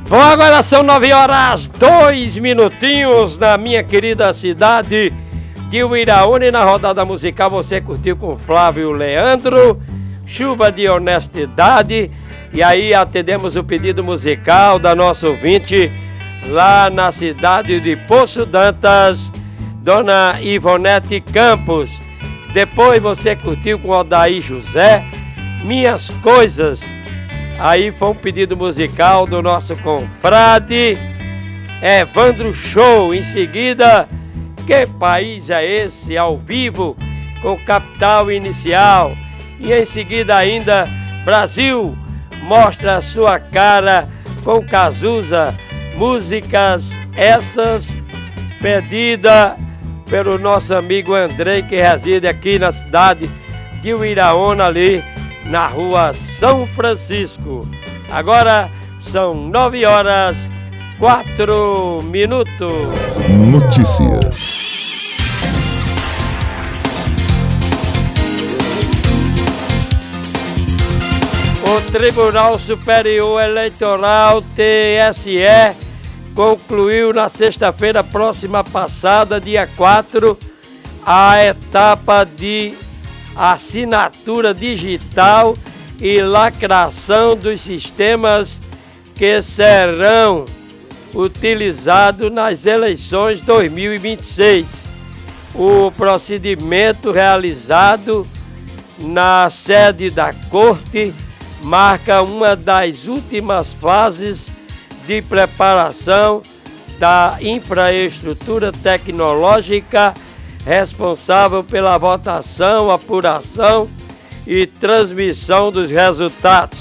Bom, agora são 9 horas, 2 minutinhos na minha querida cidade de Uiraúna. E na rodada musical você curtiu com Flávio Leandro, Chuva de Honestidade. E aí atendemos o pedido musical da nossa ouvinte lá na cidade de Poço Dantas, Dona Ivonete Campos. Depois você curtiu com Odaí José, Minhas Coisas. Aí foi um pedido musical do nosso confrade Evandro Show. Em seguida, Que País é Esse? Ao vivo, com Capital Inicial. E em seguida ainda, Brasil Mostra a Sua Cara, com Cazuza. Músicas essas pedidas pelo nosso amigo Andrei, que reside aqui na cidade de Uiraúna, ali na rua São Francisco. Agora são 9 horas, 4 minutos. Notícias. O Tribunal Superior Eleitoral, TSE, concluiu na sexta-feira próxima passada, dia 4, a etapa de assinatura digital e lacração dos sistemas que serão utilizados nas eleições 2026. O procedimento realizado na sede da Corte marca uma das últimas fases de preparação da infraestrutura tecnológica responsável pela votação, apuração e transmissão dos resultados.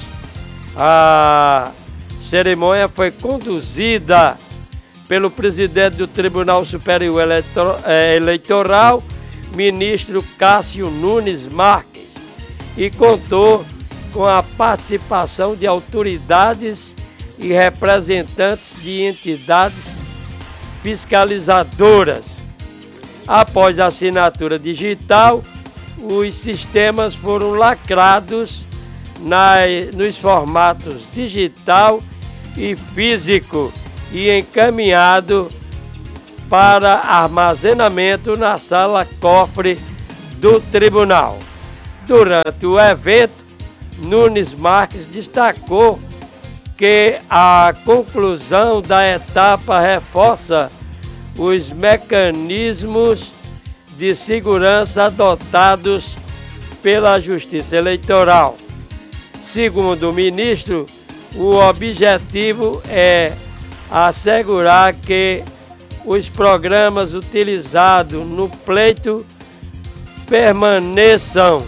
A cerimônia foi conduzida pelo presidente do Tribunal Superior Eleitoral, ministro Cássio Nunes Marques, e contou com a participação de autoridades e representantes de entidades fiscalizadoras. Após a assinatura digital, os sistemas foram lacrados nos formatos digital e físico e encaminhado para armazenamento na sala cofre do tribunal. Durante o evento, Nunes Marques destacou que a conclusão da etapa reforça os mecanismos de segurança adotados pela Justiça Eleitoral. Segundo o ministro, o objetivo é assegurar que os programas utilizados no pleito permaneçam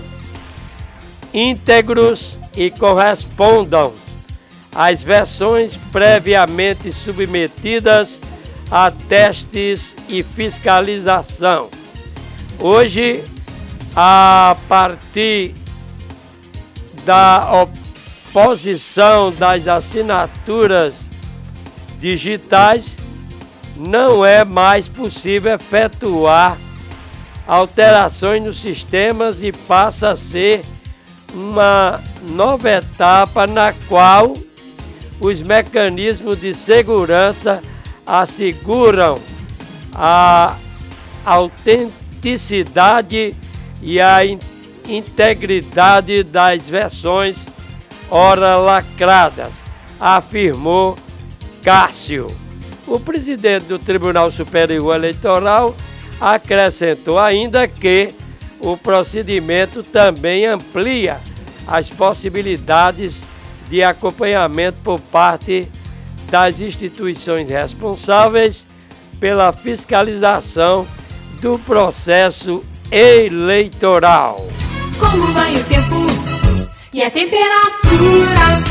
íntegros e correspondam às versões previamente submetidas a testes e fiscalização. Hoje, a partir da oposição das assinaturas digitais, não é mais possível efetuar alterações nos sistemas e passa a ser uma nova etapa na qual os mecanismos de segurança asseguram a autenticidade e a integridade das versões ora lacradas, afirmou Cássio. O presidente do Tribunal Superior Eleitoral acrescentou ainda que o procedimento também amplia as possibilidades de acompanhamento por parte das instituições responsáveis pela fiscalização do processo eleitoral. Como vai o tempo e a temperatura?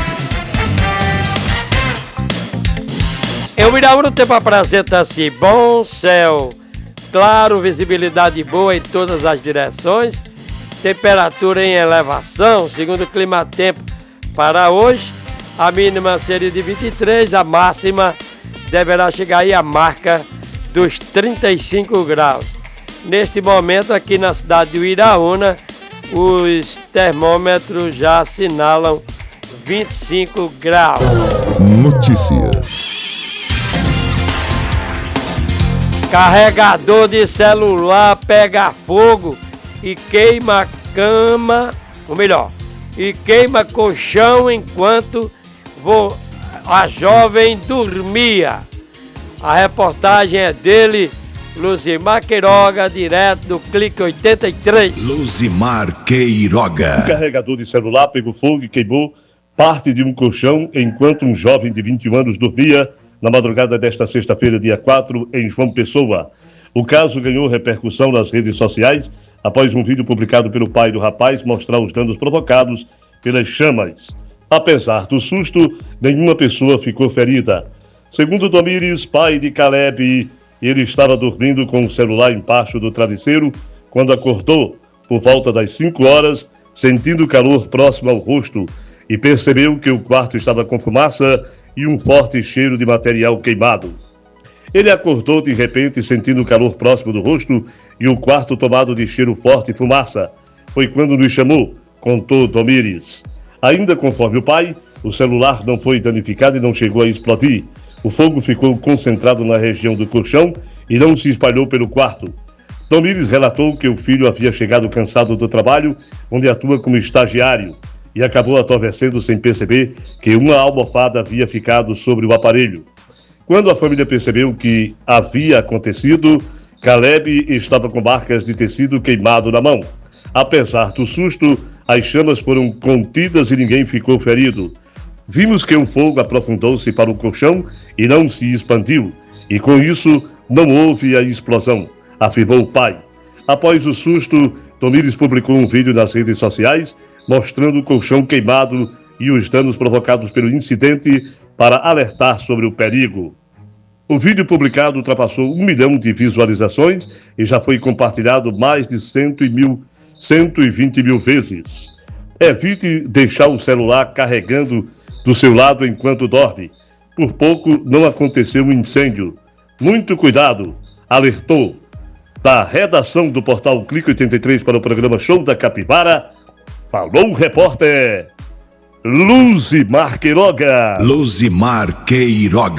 Em Uiraúna, o tempo apresenta-se bom, céu claro, visibilidade boa em todas as direções, temperatura em elevação, segundo o Climatempo para hoje. A mínima seria de 23, a máxima deverá chegar aí à marca dos 35 graus. Neste momento, aqui na cidade de Uiraúna, os termômetros já assinalam 25 graus. Notícia. Carregador de celular pega fogo e queima cama, ou melhor, e queima colchão enquanto a jovem dormia. A reportagem é dele, Luzimar Queiroga, direto do Clique 83. Luzimar Queiroga. Um carregador de celular pegou fogo e queimou parte de um colchão enquanto um jovem de 21 anos dormia na madrugada desta sexta-feira, dia 4, em João Pessoa. O caso ganhou repercussão nas redes sociais após um vídeo publicado pelo pai do rapaz mostrar os danos provocados pelas chamas. Apesar do susto, nenhuma pessoa ficou ferida. Segundo Domires, pai de Caleb, ele estava dormindo com o celular embaixo do travesseiro quando acordou por volta das 5 horas, sentindo calor próximo ao rosto e percebeu que o quarto estava com fumaça e um forte cheiro de material queimado. Ele acordou de repente sentindo calor próximo do rosto e o quarto tomado de cheiro forte e fumaça. Foi quando nos chamou, contou Domires. Ainda conforme o pai, o celular não foi danificado e não chegou a explodir. O fogo ficou concentrado na região do colchão e não se espalhou pelo quarto. Domires relatou que o filho havia chegado cansado do trabalho, onde atua como estagiário, e acabou adormecendo sem perceber que uma almofada havia ficado sobre o aparelho. Quando a família percebeu o que havia acontecido, Caleb estava com marcas de tecido queimado na mão. Apesar do susto, as chamas foram contidas e ninguém ficou ferido. Vimos que o fogo aprofundou-se para o colchão e não se expandiu, e com isso não houve a explosão, afirmou o pai. Após o susto, Domires publicou um vídeo nas redes sociais mostrando o colchão queimado e os danos provocados pelo incidente para alertar sobre o perigo. O vídeo publicado ultrapassou 1 milhão de visualizações e já foi compartilhado mais de 120 mil vezes. Evite deixar o celular carregando do seu lado enquanto dorme. Por pouco não aconteceu um incêndio. Muito cuidado, alertou. Da redação do portal Clique 83 para o programa Show da Capivara, falou o repórter Luzimar Queiroga. Luzimar Queiroga.